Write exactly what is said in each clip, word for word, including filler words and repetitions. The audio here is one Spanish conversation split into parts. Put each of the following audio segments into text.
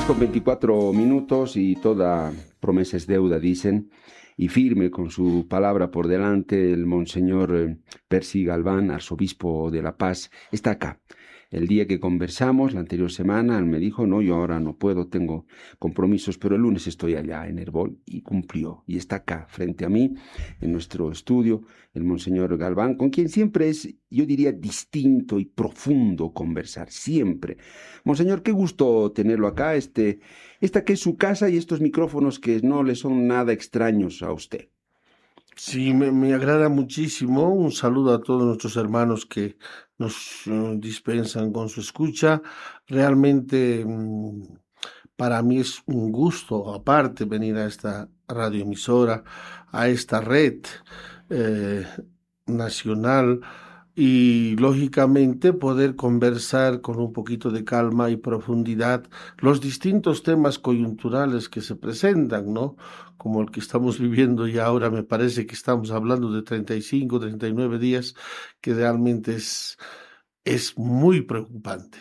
con veinticuatro minutos y toda promesa es deuda, dicen, y firme con su palabra por delante el monseñor Percy Galván, arzobispo de La Paz, está acá. El día que conversamos, la anterior semana, él me dijo, no, yo ahora no puedo, tengo compromisos, pero el lunes estoy allá en Herbol, y cumplió. Y está acá, frente a mí, en nuestro estudio, el monseñor Galván, con quien siempre es, yo diría, distinto y profundo conversar, siempre. Monseñor, qué gusto tenerlo acá, este, esta que es su casa y estos micrófonos que no le son nada extraños a usted. Sí, me, me agrada muchísimo. Un saludo a todos nuestros hermanos que nos uh, dispensan con su escucha. Realmente um, para mí es un gusto, aparte, venir a esta radioemisora, a esta red eh, nacional y, lógicamente, poder conversar con un poquito de calma y profundidad los distintos temas coyunturales que se presentan, ¿no? Como el que estamos viviendo y ahora me parece que estamos hablando de treinta y cinco, treinta y nueve días, que realmente es, es muy preocupante.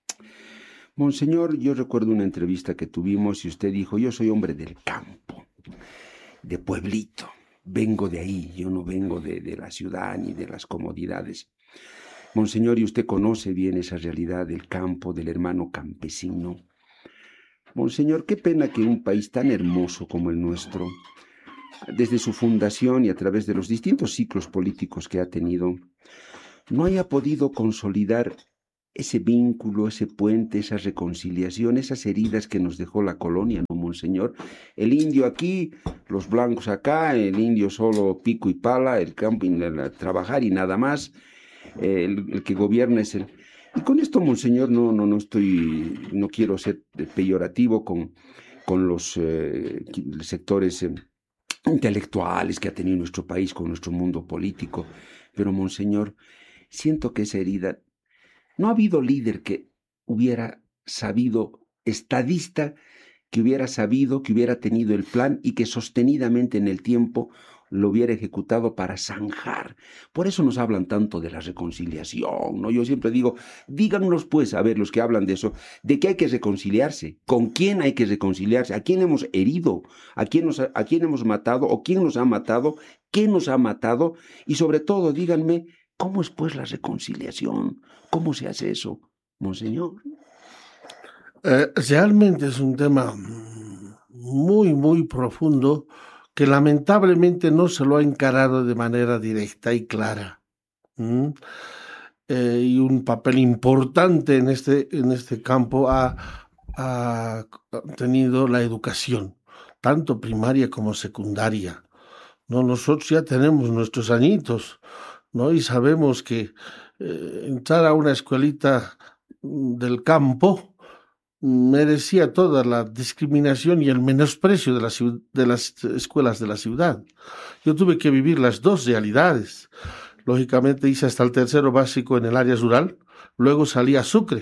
Monseñor, yo recuerdo una entrevista que tuvimos y usted dijo, yo soy hombre del campo, de pueblito, vengo de ahí, yo no vengo de, de la ciudad ni de las comodidades. Monseñor, y usted conoce bien esa realidad del campo, del hermano campesino. Monseñor, qué pena que un país tan hermoso como el nuestro, desde su fundación y a través de los distintos ciclos políticos que ha tenido, no haya podido consolidar ese vínculo, ese puente, esa reconciliación, esas heridas que nos dejó la colonia, ¿no, Monseñor? El indio aquí, los blancos acá, el indio solo pico y pala, el campo, trabajar y nada más, el, el que gobierna es el... Y con esto, Monseñor, no, no, no estoy, no quiero ser peyorativo con, con los eh, sectores eh, intelectuales que ha tenido nuestro país, con nuestro mundo político, pero, Monseñor, siento que esa herida... No ha habido líder que hubiera sabido, estadista que hubiera sabido, que hubiera tenido el plan y que sostenidamente en el tiempo lo hubiera ejecutado para zanjar. Por eso nos hablan tanto de la reconciliación, ¿no? Yo siempre digo, díganos pues, a ver, los que hablan de eso, de qué hay que reconciliarse, con quién hay que reconciliarse, a quién hemos herido, a quién, nos, a quién hemos matado o quién nos ha matado, qué nos ha matado y sobre todo, díganme, ¿cómo es pues la reconciliación? ¿Cómo se hace eso, Monseñor? Eh, realmente es un tema muy, muy profundo que lamentablemente no se lo ha encarado de manera directa y clara. ¿Mm? Eh, y un papel importante en este, en este campo ha, ha tenido la educación, tanto primaria como secundaria. ¿No? Nosotros ya tenemos nuestros añitos, ¿no? Y sabemos que eh, entrar a una escuelita del campo merecía toda la discriminación y el menosprecio de, la, de las escuelas de la ciudad. Yo tuve que vivir las dos realidades. Lógicamente hice hasta el tercero básico en el área rural, luego salí a Sucre.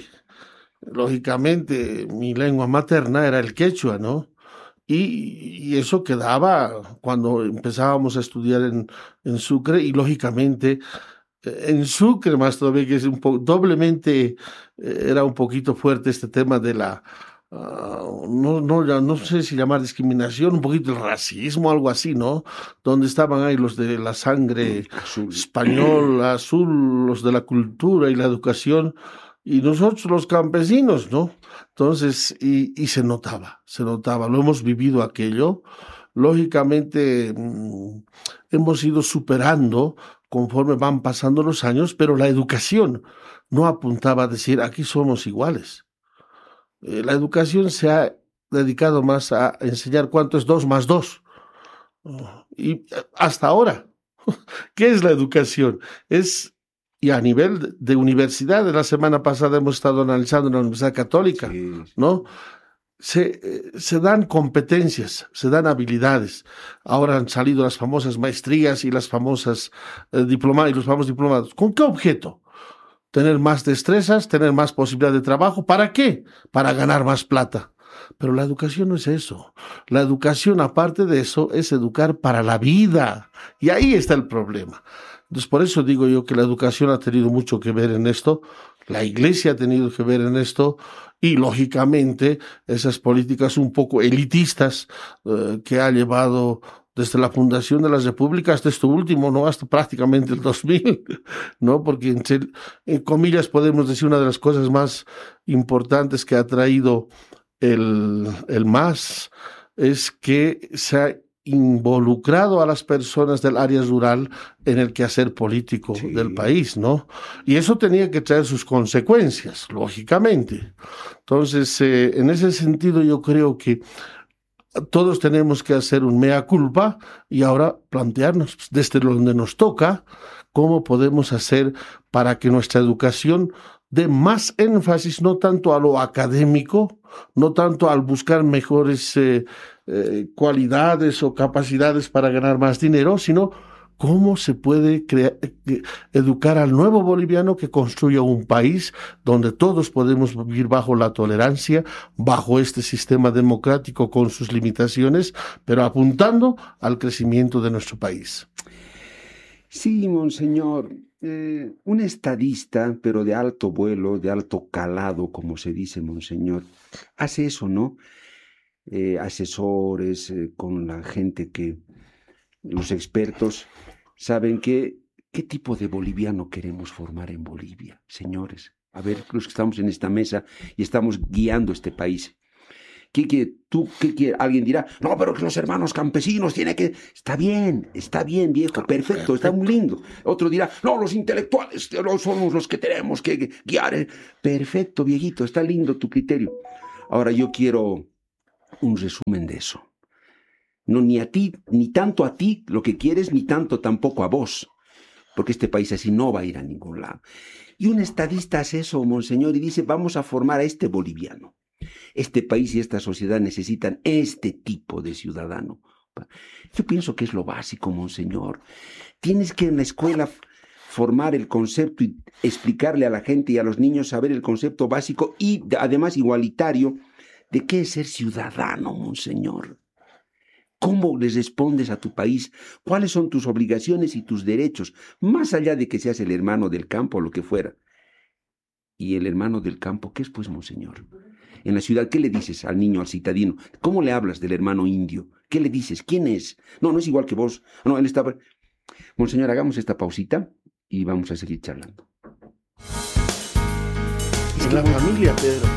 Lógicamente mi lengua materna era el quechua, ¿no? Y, y eso quedaba cuando empezábamos a estudiar en, en Sucre y lógicamente en Sucre más todavía que es un poco doblemente eh, era un poquito fuerte este tema de la uh, no, no, no sé si llamar discriminación, un poquito el racismo, algo así, ¿no? Donde estaban ahí los de la sangre azul. Española, azul, los de la cultura y la educación y nosotros los campesinos, ¿no? Entonces, y, y se notaba, se notaba, lo hemos vivido aquello, lógicamente mmm, hemos ido superando conforme van pasando los años, pero la educación no apuntaba a decir, aquí somos iguales. Eh, la educación se ha dedicado más a enseñar cuánto es dos más dos. Oh, y hasta ahora, ¿qué es la educación? Es, y a nivel de universidad, la semana pasada hemos estado analizando en la Universidad Católica, sí. ¿No? Se, eh, se dan competencias, se dan habilidades. Ahora han salido las famosas maestrías y las famosas eh, diplomados y los famosos diplomados. ¿Con qué objeto? Tener más destrezas, tener más posibilidad de trabajo. ¿Para qué? Para ganar más plata. Pero la educación no es eso. La educación, aparte de eso, es educar para la vida. Y ahí está el problema. Entonces, por eso digo yo que la educación ha tenido mucho que ver en esto. La Iglesia ha tenido que ver en esto y, lógicamente, esas políticas un poco elitistas eh, que ha llevado desde la fundación de las repúblicas hasta esto último, ¿no? Hasta prácticamente el dos mil, ¿no? Porque, en, en comillas, podemos decir una de las cosas más importantes que ha traído el, el M A S es que se ha involucrado a las personas del área rural en el quehacer político sí. del país, ¿no? Y eso tenía que traer sus consecuencias, lógicamente. Entonces, eh, en ese sentido, yo creo que todos tenemos que hacer un mea culpa y ahora plantearnos desde donde nos toca cómo podemos hacer para que nuestra educación dé más énfasis no tanto a lo académico, no tanto al buscar mejores eh, eh, cualidades o capacidades para ganar más dinero, sino cómo se puede crea- educar al nuevo boliviano que construya un país donde todos podemos vivir bajo la tolerancia, bajo este sistema democrático con sus limitaciones, pero apuntando al crecimiento de nuestro país. Sí, monseñor, eh, un estadista, pero de alto vuelo, de alto calado, como se dice, monseñor, hace eso, ¿no? Eh, asesores, eh, con la gente que, los expertos, saben que, qué tipo de boliviano queremos formar en Bolivia, señores. A ver, los que estamos en esta mesa y estamos guiando este país. ¿Qué, qué, tú, qué, qué? Alguien dirá, no, pero que los hermanos campesinos tienen que... Está bien, está bien, viejo, perfecto, está muy lindo. Otro dirá, no, los intelectuales no somos los que tenemos que guiar. Perfecto, viejito, está lindo tu criterio. Ahora yo quiero un resumen de eso. No, ni a ti, ni tanto a ti lo que quieres, ni tanto tampoco a vos. Porque este país así no va a ir a ningún lado. Y un estadista hace eso, monseñor, y dice, vamos a formar a este boliviano. Este país y esta sociedad necesitan este tipo de ciudadano. Yo pienso que es lo básico, monseñor. Tienes que en la escuela formar el concepto y explicarle a la gente y a los niños saber el concepto básico y además igualitario de qué es ser ciudadano, monseñor. ¿Cómo les respondes a tu país? ¿Cuáles son tus obligaciones y tus derechos? Más allá de que seas el hermano del campo o lo que fuera. ¿Y el hermano del campo qué es, pues, monseñor? En la ciudad, ¿qué le dices al niño, al citadino? ¿Cómo le hablas del hermano indio? ¿Qué le dices? ¿Quién es? No, no es igual que vos. No, él estaba... Monseñor, hagamos esta pausita y vamos a seguir charlando. Es la familia, Pedro.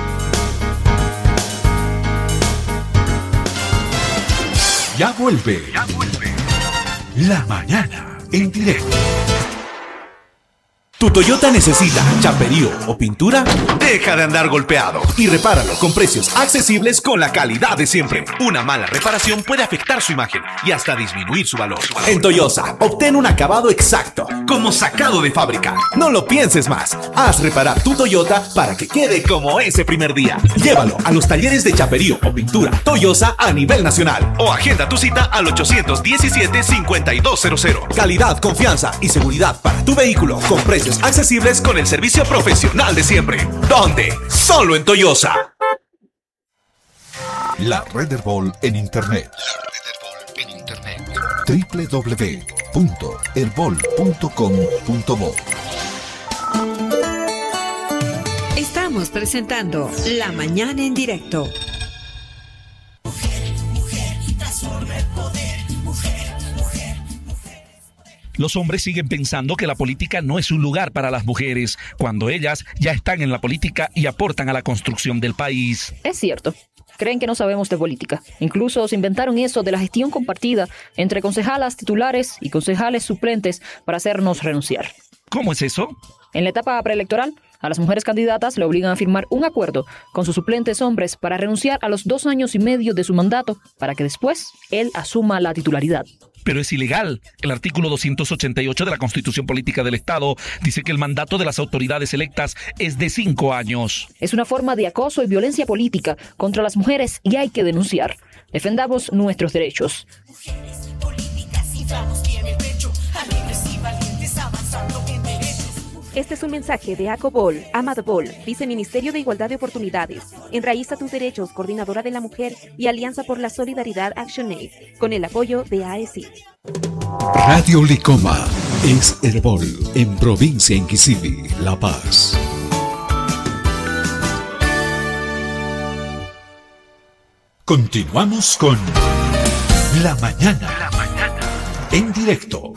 Ya vuelve. Ya vuelve. La mañana en directo. ¿Tu Toyota necesita chaperío o pintura? Deja de andar golpeado y repáralo con precios accesibles con la calidad de siempre. Una mala reparación puede afectar su imagen y hasta disminuir su valor. En Toyosa, obtén un acabado exacto, como sacado de fábrica. No lo pienses más. Haz reparar tu Toyota para que quede como ese primer día. Llévalo a los talleres de chaperío o pintura Toyosa a nivel nacional o agenda tu cita al ocho uno siete, cinco dos cero cero. Calidad, confianza y seguridad para tu vehículo con precios accesibles con el servicio profesional de siempre. ¿Dónde? Solo en Toyosa. La Red Herbol en Internet. La Red Herbol en Internet. doble u doble u doble u punto herbol punto com punto bo. Estamos presentando La Mañana en Directo. Mujer, mujer, transforma el poder. Mujer, mujer, mujer. Los hombres siguen pensando que la política no es un lugar para las mujeres, cuando ellas ya están en la política y aportan a la construcción del país. Es cierto. Creen que no sabemos de política. Incluso se inventaron eso de la gestión compartida entre concejalas titulares y concejales suplentes para hacernos renunciar. ¿Cómo es eso? En la etapa preelectoral, a las mujeres candidatas le obligan a firmar un acuerdo con sus suplentes hombres para renunciar a los dos años y medio de su mandato para que después él asuma la titularidad. Pero es ilegal. El artículo doscientos ochenta y ocho de la Constitución Política del Estado dice que el mandato de las autoridades electas es de cinco años. Es una forma de acoso y violencia política contra las mujeres y hay que denunciar. Defendamos nuestros derechos. Mujeres, políticas y damos bien el pecho. Alegres y valientes avanzando en derechos. Este es un mensaje de ACOBOL, Amado Bol, Viceministerio de Igualdad de Oportunidades, Enraiza tus Derechos, Coordinadora de la Mujer y Alianza por la Solidaridad ActionAid, con el apoyo de A E S I. Radio Licoma es Herbol en provincia Inquisivi, La Paz. Continuamos con La Mañana, La Mañana en directo.